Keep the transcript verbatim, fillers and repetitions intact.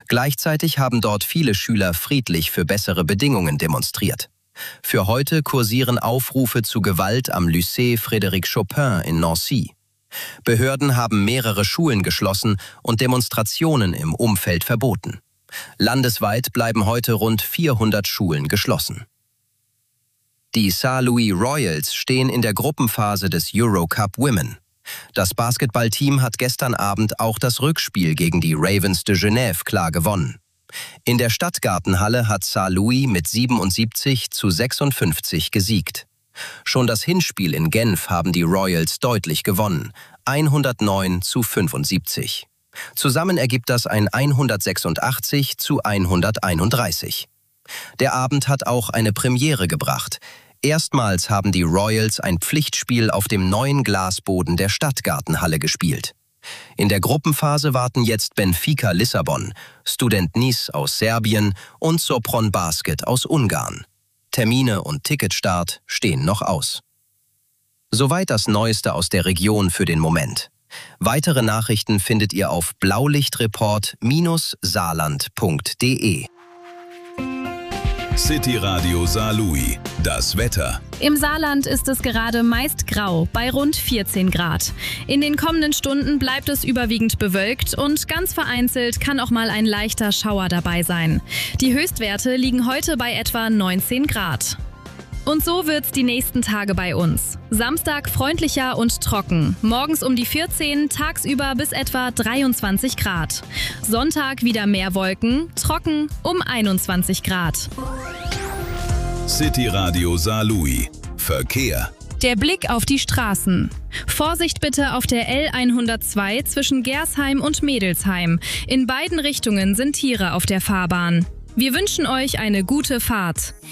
Gleichzeitig haben dort viele Schüler friedlich für bessere Bedingungen demonstriert. Für heute kursieren Aufrufe zu Gewalt am Lycée Frédéric Chopin in Nancy. Behörden haben mehrere Schulen geschlossen und Demonstrationen im Umfeld verboten. Landesweit bleiben heute rund vierhundert Schulen geschlossen. Die Saint-Louis Royals stehen in der Gruppenphase des Eurocup Women. Das Basketballteam hat gestern Abend auch das Rückspiel gegen die Ravens de Genève klar gewonnen. In der Stadtgartenhalle hat Saint-Louis mit siebenundsiebzig zu sechsundfünfzig gesiegt. Schon das Hinspiel in Genf haben die Royals deutlich gewonnen, hundertneun zu fünfundsiebzig. Zusammen ergibt das ein hundertsechsundachtzig zu hunderteinunddreißig. Der Abend hat auch eine Premiere gebracht. Erstmals haben die Royals ein Pflichtspiel auf dem neuen Glasboden der Stadtgartenhalle gespielt. In der Gruppenphase warten jetzt Benfica Lissabon, Student Nice aus Serbien und Sopron Basket aus Ungarn. Termine und Ticketstart stehen noch aus. Soweit das Neueste aus der Region für den Moment. Weitere Nachrichten findet ihr auf blaulichtreport Bindestrich saarland punkt de. City Radio Saarlouis. Das Wetter. Im Saarland ist es gerade meist grau, bei rund vierzehn Grad. In den kommenden Stunden bleibt es überwiegend bewölkt und ganz vereinzelt kann auch mal ein leichter Schauer dabei sein. Die Höchstwerte liegen heute bei etwa neunzehn Grad. Und so wird's die nächsten Tage bei uns. Samstag freundlicher und trocken. Morgens um die vierzehn, tagsüber bis etwa dreiundzwanzig Grad. Sonntag wieder mehr Wolken, trocken um einundzwanzig Grad. City Radio Saarlouis. Verkehr. Der Blick auf die Straßen. Vorsicht bitte auf der L hundertzwei zwischen Gersheim und Mädelsheim. In beiden Richtungen sind Tiere auf der Fahrbahn. Wir wünschen euch eine gute Fahrt.